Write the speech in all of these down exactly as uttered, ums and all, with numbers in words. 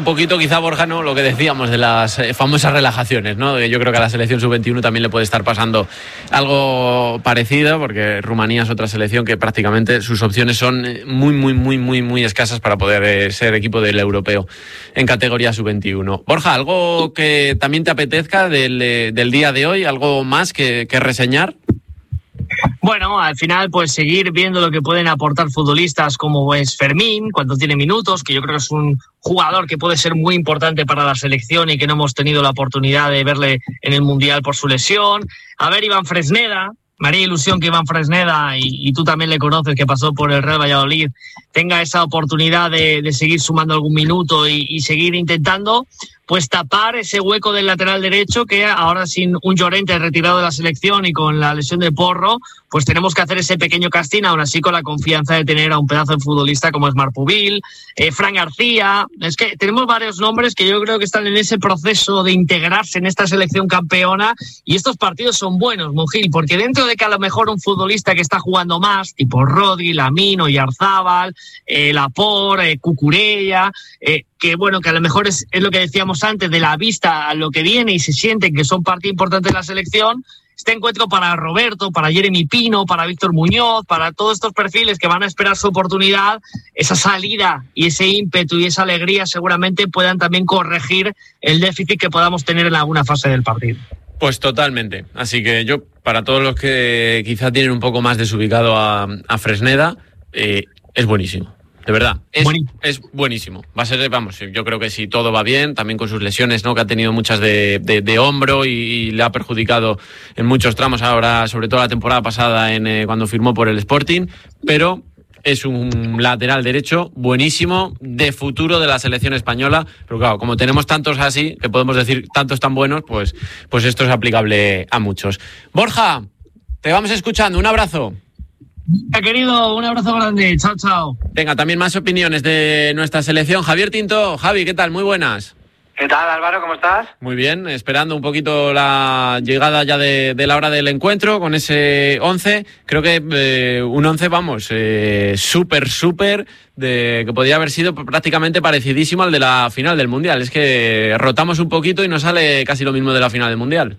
un poquito, quizá, Borja, ¿no? Lo que decíamos de las eh, famosas relajaciones, ¿no? Yo creo que a la selección sub veintiuno también le puede estar pasando algo parecido, porque Rumanía es otra selección que prácticamente sus opciones son muy, muy, muy, muy, muy escasas para poder eh, ser equipo del europeo en categoría sub veintiuno. Borja, ¿algo que también te apetezca del, eh, del día de hoy? ¿Algo más que, que reseñar? Bueno, al final, pues seguir viendo lo que pueden aportar futbolistas como es Fermín, cuando tiene minutos, que yo creo que es un jugador que puede ser muy importante para la selección y que no hemos tenido la oportunidad de verle en el Mundial por su lesión. A ver, Iván Fresneda, me haría ilusión que Iván Fresneda, y, y tú también le conoces, que pasó por el Real Valladolid, tenga esa oportunidad de, de seguir sumando algún minuto y, y seguir intentando pues tapar ese hueco del lateral derecho, que ahora sin un Llorente retirado de la selección y con la lesión de Porro, pues tenemos que hacer ese pequeño casting, aún así con la confianza de tener a un pedazo de futbolista como es Marpubil, eh, Fran García. Es que tenemos varios nombres que yo creo que están en ese proceso de integrarse en esta selección campeona, y estos partidos son buenos, Mongil, porque dentro de que a lo mejor un futbolista que está jugando más, tipo Rodri, Lamine, Oyarzábal, eh, Laporte, eh, Cucurella, eh, que bueno, que a lo mejor es, es lo que decíamos antes, de la vista a lo que viene y se siente que son parte importante de la selección. Este encuentro para Roberto, para Jeremy Pino, para Víctor Muñoz, para todos estos perfiles que van a esperar su oportunidad, esa salida y ese ímpetu y esa alegría seguramente puedan también corregir el déficit que podamos tener en alguna fase del partido. Pues totalmente. Así que yo, para todos los que quizá tienen un poco más desubicado a, a Fresneda, eh, es buenísimo. De verdad, es, es buenísimo. Va a ser, vamos, yo creo que si todo va bien, también con sus lesiones, ¿no? Que ha tenido muchas de, de, de hombro y, y le ha perjudicado en muchos tramos ahora, sobre todo la temporada pasada en eh, cuando firmó por el Sporting, pero es un lateral derecho buenísimo, de futuro de la selección española, pero claro, como tenemos tantos así, que podemos decir tantos tan buenos, pues, pues esto es aplicable a muchos. Borja, te vamos escuchando, un abrazo. Querido, un abrazo grande, chao, chao. Venga, también más opiniones de nuestra selección. Javier Tinto, Javi, ¿qué tal? Muy buenas. ¿Qué tal, Álvaro? ¿Cómo estás? Muy bien, esperando un poquito la llegada ya de, de la hora del encuentro con ese once. Creo que eh, un once, vamos, eh, súper, súper, de, que podría haber sido prácticamente parecidísimo al de la final del Mundial. Es que rotamos un poquito y nos sale casi lo mismo de la final del Mundial.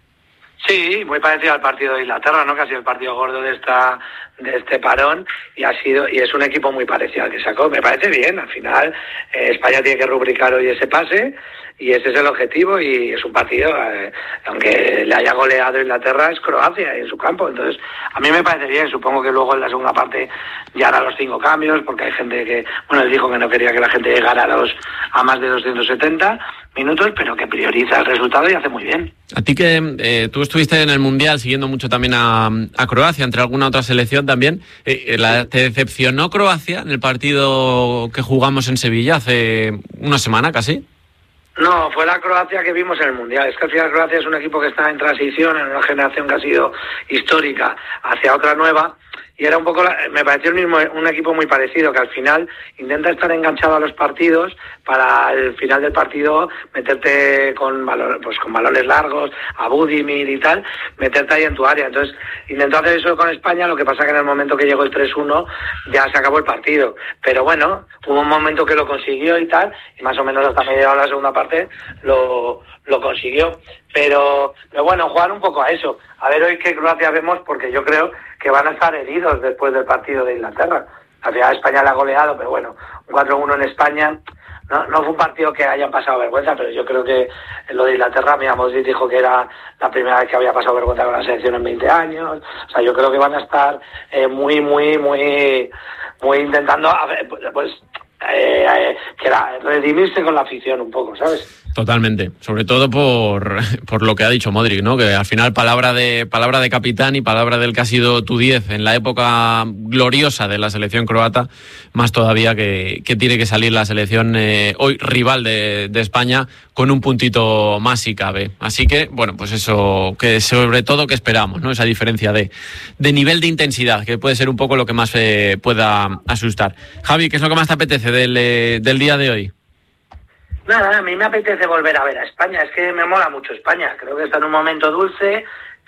Sí, muy parecido al partido de Inglaterra, ¿no? Que ha sido el partido gordo de esta de este parón, y ha sido y es un equipo muy parecido al que sacó. Me parece bien, al final eh, España tiene que rubricar hoy ese pase y ese es el objetivo, y es un partido, eh, aunque le haya goleado Inglaterra, es Croacia en su campo. Entonces, a mí me parece bien. Supongo que luego en la segunda parte ya hará los cinco cambios, porque hay gente que, bueno, él dijo que no quería que la gente llegara a los a más de doscientos setenta minutos, pero que prioriza el resultado y hace muy bien. A ti que eh, tú estuviste en el Mundial siguiendo mucho también a, a Croacia, entre alguna otra selección también, eh, la, ¿te decepcionó Croacia en el partido que jugamos en Sevilla hace una semana casi? No, fue la Croacia que vimos en el Mundial. Es que al final Croacia es un equipo que está en transición, en una generación que ha sido histórica hacia otra nueva, y era un poco, me pareció el mismo, un equipo muy parecido, que al final intenta estar enganchado a los partidos para el final del partido meterte con valor, pues con balones largos, a Budimir y tal, meterte ahí en tu área. Entonces intentó hacer eso con España, lo que pasa que en el momento que llegó el tres uno ya se acabó el partido. Pero bueno, hubo un momento que lo consiguió y tal, y más o menos hasta media hora de la segunda parte lo, lo consiguió. Pero, pero bueno, jugar un poco a eso. A ver hoy qué Croacia vemos, porque yo creo que van a estar heridos después del partido de Inglaterra. Al final España la ha goleado, pero bueno, un cuatro uno en España no, no fue un partido que hayan pasado vergüenza, pero yo creo que en lo de Inglaterra, mira, Modric dijo que era la primera vez que había pasado vergüenza con la selección en veinte años. O sea, yo creo que van a estar eh, muy, muy, muy, muy intentando, pues, eh, eh, que era redimirse con la afición un poco, ¿sabes? Totalmente, sobre todo por, por lo que ha dicho Modric, ¿no? Que al final palabra de palabra de capitán y palabra del que ha sido tu diez en la época gloriosa de la selección croata, más todavía que, que tiene que salir la selección eh, hoy rival de, de España con un puntito más si cabe. Así que, bueno, pues eso, que sobre todo que esperamos, ¿no? Esa diferencia de, de nivel de intensidad, que puede ser un poco lo que más eh, pueda asustar. Javi, ¿qué es lo que más te apetece del, eh, del día de hoy? Nada, a mí me apetece volver a ver a España. Es que me mola mucho España. Creo que está en un momento dulce,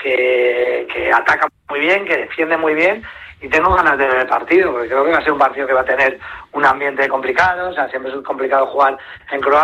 que, que ataca muy bien, que defiende muy bien, y tengo ganas de ver el partido, porque creo que va a ser un partido que va a tener un ambiente complicado. O sea, siempre es complicado jugar en Croacia.